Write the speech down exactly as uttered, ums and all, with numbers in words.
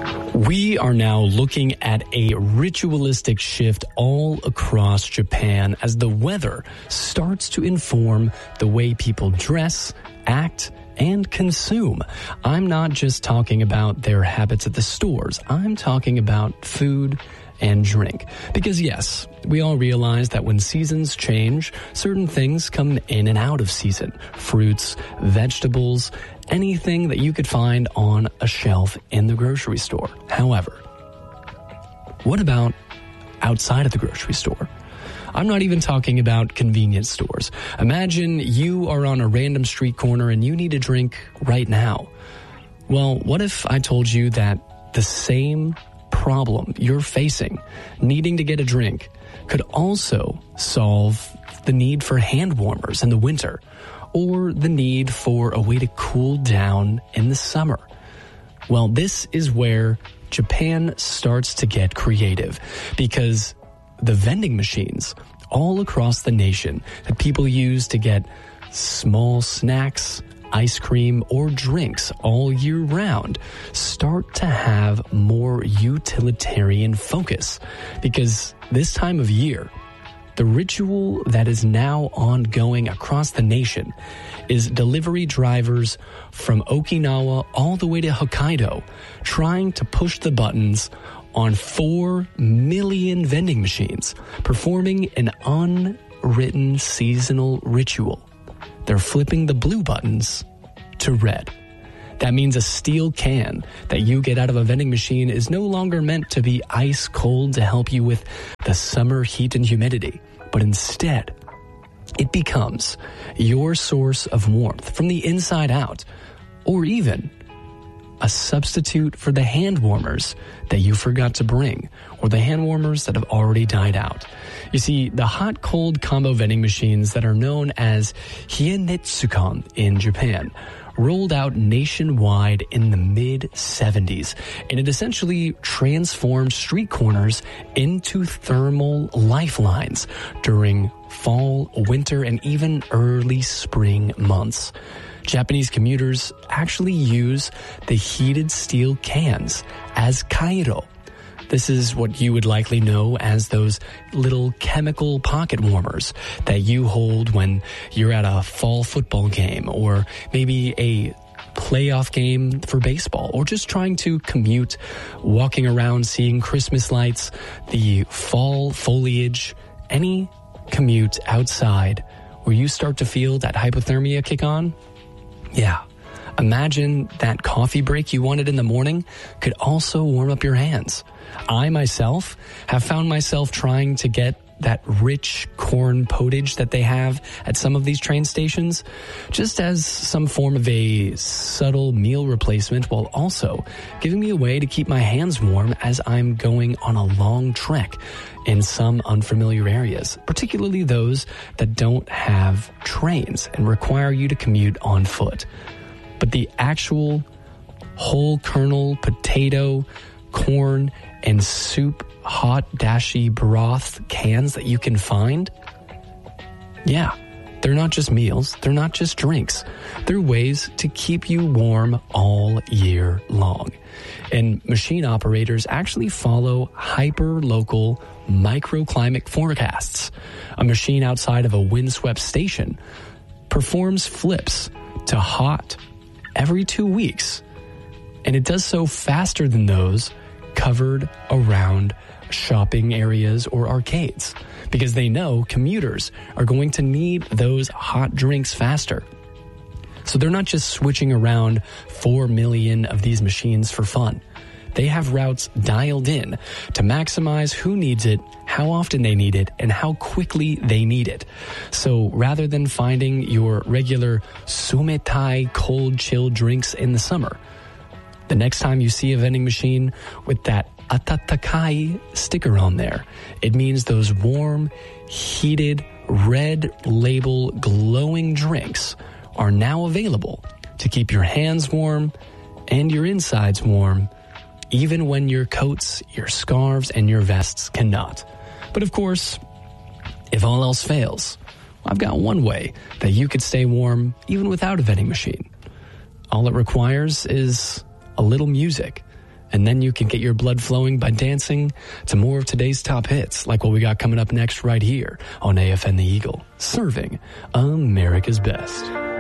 We are now looking at a ritualistic shift all across Japan as the weather starts to inform the way people dress, act, and consume. I'm not just talking about their habits at the stores. I'm talking about food and drink. Because yes, we all realize that when seasons change, certain things come in and out of season. Fruits, vegetables, anything that you could find on a shelf in the grocery store. However, what about outside of the grocery store? I'm not even talking about convenience stores. Imagine you are on a random street corner and you need a drink right now. Well, what if I told you that the same problem you're facing, needing to get a drink, could also solve the need for hand warmers in the winter, or the need for a way to cool down in the summer? Well, this is where Japan starts to get creative, because the vending machines all across the nation that people use to get small snacks, ice cream, or drinks all year round start to have more utilitarian focus. Because this time of year, the ritual that is now ongoing across the nation is delivery drivers from Okinawa all the way to Hokkaido trying to push the buttons on four million vending machines, performing an unwritten seasonal ritual. They're flipping the blue buttons to red. That means a steel can that you get out of a vending machine is no longer meant to be ice cold to help you with the summer heat and humidity, but instead, it becomes your source of warmth from the inside out, or even a substitute for the hand warmers that you forgot to bring, or the hand warmers that have already died out. You see, the hot-cold combo vending machines that are known as Hienetsukan in Japan rolled out nationwide in the mid seventies, and it essentially transformed street corners into thermal lifelines during fall, winter, and even early spring months. Japanese commuters actually use the heated steel cans as kairo. This is what you would likely know as those little chemical pocket warmers that you hold when you're at a fall football game, or maybe a playoff game for baseball, or just trying to commute, walking around seeing Christmas lights, the fall foliage, any commute outside where you start to feel that hypothermia kick on. Yeah, imagine that coffee break you wanted in the morning could also warm up your hands. I myself have found myself trying to get that rich corn potage that they have at some of these train stations, just as some form of a subtle meal replacement, while also giving me a way to keep my hands warm as I'm going on a long trek in some unfamiliar areas, particularly those that don't have trains and require you to commute on foot. But the actual whole kernel, potato, corn, and soup hot dashi broth cans that you can find, yeah, they're not just meals, they're not just drinks, they're ways to keep you warm all year long. And machine operators actually follow hyper-local microclimate forecasts. A machine outside of a windswept station performs flips to hot every two weeks, and it does so faster than those covered around shopping areas or arcades, because they know commuters are going to need those hot drinks faster. So they're not just switching around four million of these machines for fun. They have routes dialed in to maximize who needs it, how often they need it, and how quickly they need it. So rather than finding your regular sumetai cold chilled drinks in the summer, the next time you see a vending machine with that atatakai sticker on there, it means those warm, heated, red label glowing drinks are now available to keep your hands warm and your insides warm, even when your coats, your scarves, and your vests cannot. But of course, if all else fails, I've got one way that you could stay warm even without a vending machine. All it requires is a little music And then you can get your blood flowing by dancing to more of today's top hits, like what we got coming up next right here on A F N The Eagle, serving America's best.